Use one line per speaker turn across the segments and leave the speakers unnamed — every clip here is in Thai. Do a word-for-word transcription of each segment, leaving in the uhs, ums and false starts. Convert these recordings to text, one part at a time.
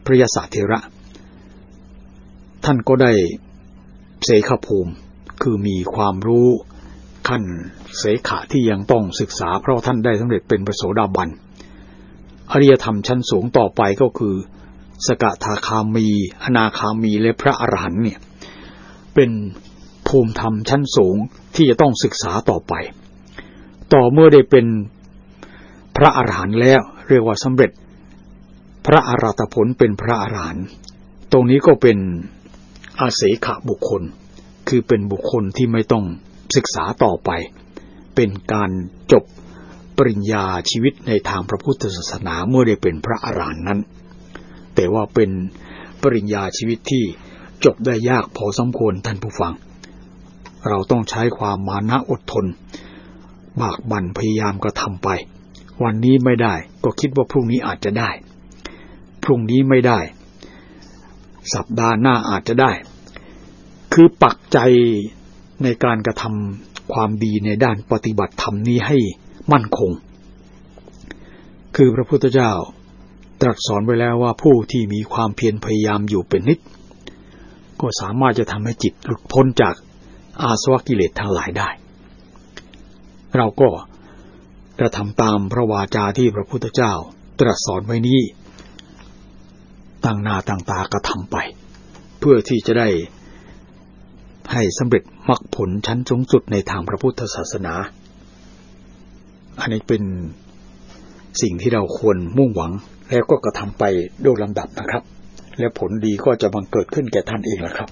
พระยศเถระท่านก็ได้เสขภูมิคือมีความรู้ขั้นเสขะที่ยังต้องศึกษาเพราะท่านได้สำเร็จเป็นพระโสดาบันอริยธรรมชั้นสูงต่อไปก็คือสกทาคามีอนาคามีและพระอรหันต์เนี่ยเป็นภูมิธรรมชั้นสูงที่จะต้องศึกษาต่อไปต่อเมื่อได้เป็นพระอรหันต์แล้วเรียกว่าสำเร็จพระอรหัตผลเป็นพระอรหันต์ตรงนี้ก็เป็นอาเสขบุคคลคือเป็นบุคคลที่ไม่ต้องศึกษาต่อไปเป็นการจบปริญญาชีวิตในทางพระพุทธศาสนาเมื่อได้เป็นพระอรหันต์นั้นแต่ว่าเป็นปริญญาชีวิตที่จบได้ยากพอสมควรท่านผู้ฟังเราต้องใช้ความมานะอดทนบากบั่นพยายามกระทำไปวันนี้ไม่ได้ก็คิดว่าพรุ่งนี้อาจจะได้พรุ่งนี้ไม่ได้สัปดาห์หน้าอาจจะได้คือปักใจในการกระทำความดีในด้านปฏิบัติธรรมนี้ให้มั่นคงคือพระพุทธเจ้าตรัสสอนไว้แล้วว่าผู้ที่มีความเพียรพยายามอยู่เป็นนิจก็สามารถจะทำให้จิตหลุดพ้นจากอาสวะกิเลสทั้งหลายได้เราก็กระทำตามพระวาจาที่พระพุทธเจ้าตรัสสอนไว้นี้ตั้งหน้าตั้งตากระทำไปเพื่อที่จะได้ให้สำเร็จมรรคผลชั้นสูงสุดในทางพระพุทธศาสนาอันนี้เป็นสิ่งที่เราควรมุ่งหวังแล้วก็กระทำไปโดยลำดับนะครับและผลดีก็จะบังเกิดขึ้นแก่ท่านเองล่ะครับ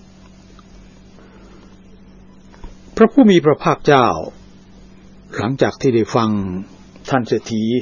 พระผู้มีพระภาคเจ้าหลังจากที่ได้ฟังท่านเศรษฐี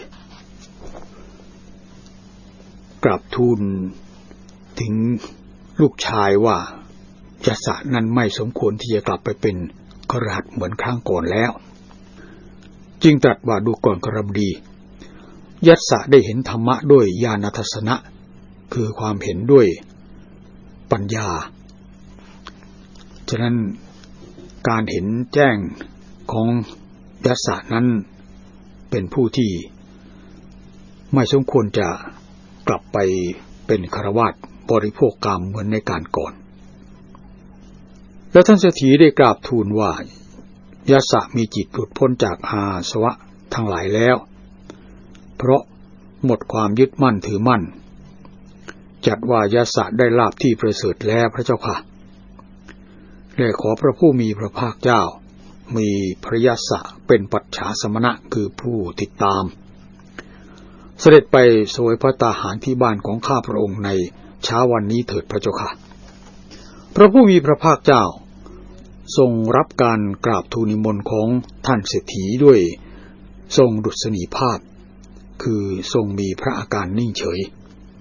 กราบทูลถึงลูกชายว่ายศนั้นไม่สมควรที่จะกลับไปเป็นกฤหัสถ์เหมือนครั้งก่อนแล้วจึงตรัสว่าดูก่อนกฤบดียศได้เห็นธรรมะด้วยญาณทัศนะคือความเห็นด้วยปัญญาฉะนั้นการเห็นแจ้งของยศนั้นเป็นผู้ที่ไม่สมควรจะกลับไปเป็นฆราวาสบริโภคกามเหมือนในการก่อนแล้วท่านเศรษฐีได้กราบทูลว่ายศมีจิตหลุดพ้นจากอาสวะทั้งหลายแล้วเพราะหมดความยึดมั่นถือมั่นจัดว่ายศได้ลาภที่ประเสริฐแล้วพระเจ้าค่ะและขอพระผู้มีพระภาคเจ้ามีพระยศเป็นปัจฉาสมณะคือผู้ติดตามเสด็จไปเสวยพระตาหารที่บ้านของข้าพระองค์ในเช้าวันนี้เถิดพระเจ้าค่ะพระผู้มีพระภาคเจ้าทรงรับการกราบทูลนิมนต์ของท่านเศรษฐีด้วยทรงดุษณีภาพคือทรงมีพระอาการนิ่งเฉย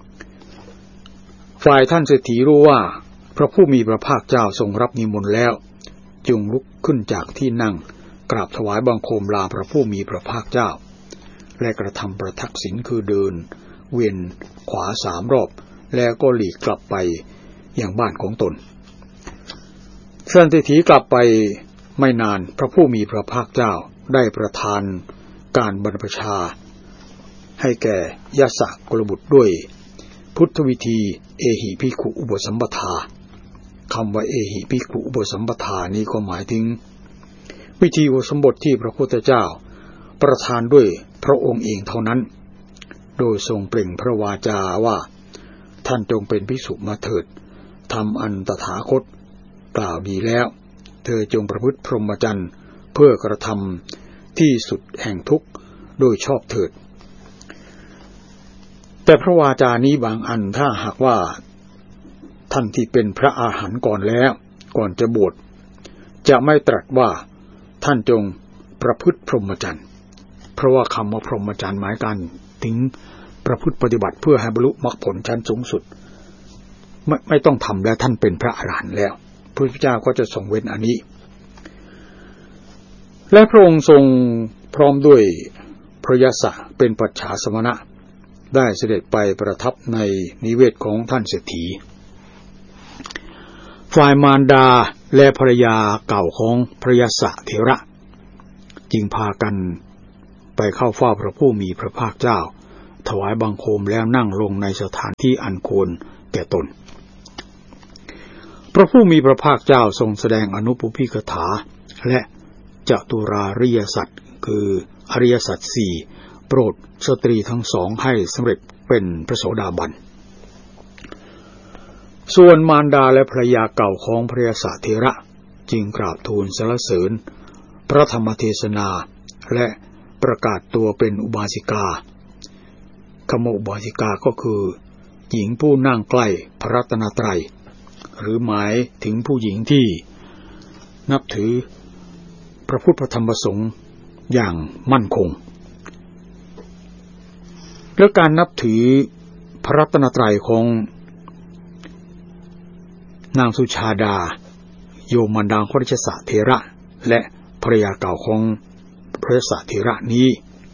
ฝ่ายท่านเศรษฐีรู้ว่าพระผู้มีพระภาคเจ้าทรงรับนิมนต์แล้วจึงลุกขึ้นจากที่นั่งกราบถวายบังคมลาพระผู้มีพระภาคเจ้าและกระทำประทักษิณคือเดินเวียนขวาสามรอบแล้วก็หลีกกลับไปยังบ้านของตนท่านเศรษฐีกลับไปไม่นานพระผู้มีพระภาคเจ้าได้ประทานการบรรพชาให้แก่ยศกุลบุตรด้วยพุทธวิธีเอหิภิกขุอุปสัมปทาคำว่าเอหิภิกขุอุปสัมปทานี้ก็หมายถึงวิธีอุปสมบทที่พระพุทธเจ้าประทานด้วยพระองค์เองเท่านั้นโดยทรงเปล่งพระวาจาว่าท่านจงเป็นภิกษุมาเถิดทำอันตถาคตกล่าวดีแล้วเธอจงประพฤติพรหมจรรย์เพื่อกระทำที่สุดแห่งทุกข์โดยชอบเถิดแต่พระวาจานี้บางอันถ้าหากว่าท่านที่เป็นพระอาหารหันต์ก่อนแล้วก่อนจะบวชจะไม่ตรัสว่าท่านจงประพฤติพรหมจรรย์เพราะว่าคำว่าพรหมจรรย์หมายการถึงประพฤติปฏิบัติเพื่อให้บรรลุมรรคผลชั้นสูงสุดไม่ไม่ต้องทำแล้วท่านเป็นพระอรหันต์แล้วพระพุทธเจ้าก็จะทรงเว้นอันนี้และพระองค์ทรงพร้อมด้วยพระยศเป็นปัจฉาสมณะได้เสด็จไปประทับในนิเวศของท่านเศรษฐีฝ่ายมารดาและภรรยาเก่าของพระยศเถระจึงพากันไปเข้าเฝ้าพระผู้มีพระภาคเจ้าถวายบังคมแล้วนั่งลงในสถานที่อันควรแก่ตนพระผู้มีพระภาคเจ้าทรงแสดงอนุปุพพิกถาและจตุราริยสัจคืออริยสัจสี่โปรดสตรีทั้งสองให้สำเร็จเป็นพระโสดาบันส่วนมารดาและภรรยาเก่าของพระยาศเถระจึงกราบทูลสรรเสริญพระธรรมเทศนาและประกาศตัวเป็นอุบาสิกาคำว่าอุบาสิกาก็คือหญิงผู้นั่งใกล้พระรัตนตรัยหรือหมายถึงผู้หญิงที่นับถือพระพุทธพระธรรมพระสงฆ์อย่างมั่นคงและการนับถือพระรัตนตรัยของนางสุชาดาโยมมารดาของพระยาศเถระและภรรยาเก่าของพระยาศเถระนี้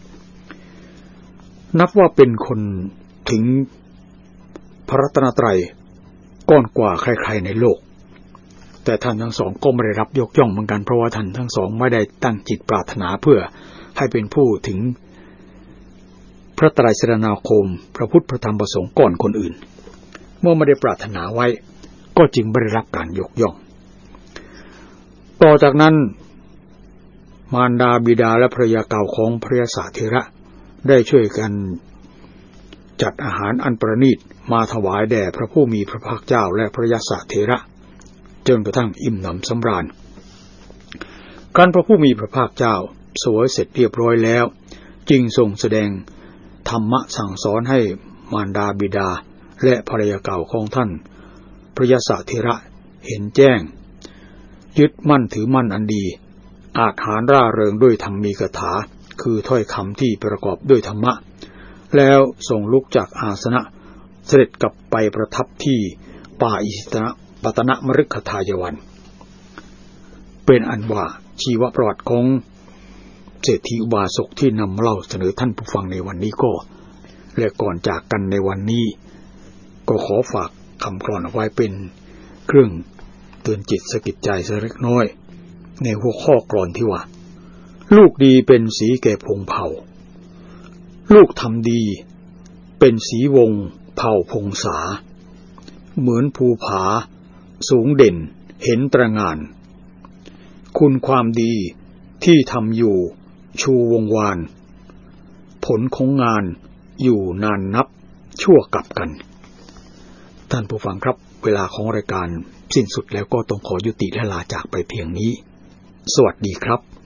นับว่าเป็นคนถึงพระรัตนตรัยก้อนกว่าใครๆในโลกแต่ท่านทั้งสองก็ไม่ได้รับยกย่องเหมือนกันเพราะว่าท่านทั้งสองไม่ได้ตั้งจิตปรารถนาเพื่อให้เป็นผู้ถึงพระไตรสรณคมพระพุทธพระธรรมพระสงฆ์ก่อนคนอื่นเมื่อไม่ได้ปรารถนาไว้ก็จึงไม่ได้รับการยกย่องต่อจากนั้นมารดาบิดาและภรรยาเก่าของพระยาศเถระได้ช่วยกันจัดอาหารอันประณีตมาถวายแด่พระผู้มีพระภาคเจ้าและพระยาศเถระจนกระทั่งอิ่มหนำสำราญครั้นพระผู้มีพระภาคเจ้าเสวยเสร็จเรียบร้อยแล้วจึงทรงแสดงธรรมะสั่งสอนให้มารดาบิดาและภรรยาเก่าของท่านพระยาศเถระเห็นแจ้งยึดมั่นถือมั่นอันดีอาจหารร่าเริงด้วยธรรมีกถาคือถ้อยคำที่ประกอบด้วยธรรมะแล้วส่งลุกจากอาสนะเสด็จกลับไปประทับที่ป่าอิสิตนะปตนมฤคทายวันเป็นอันว่าชีวประวัติของเศรษฐีอุบาสกที่นำเล่าเสนอท่านผู้ฟังในวันนี้ก็และก่อนจากกันในวันนี้ก็ขอฝากคำกลอนเอาไว้เป็นเครื่องเตือนจิตสะกิดใจสักเล็กน้อยในหัวข้อกลอนที่ว่าลูกดีเป็นสีแก่พงเผ่าลูกทำดีเป็นสีวงเผ่าพงษาเหมือนภูผาสูงเด่นเห็นตระหง่านคุณความดีที่ทำอยู่ชูวงวานผลของงานอยู่นานนับชั่วกับกันท่านผู้ฟังครับเวลาของรายการสิ้นสุดแล้วก็ต้องขอยุติและลาจากไปเพียงนี้สวัสดีครับ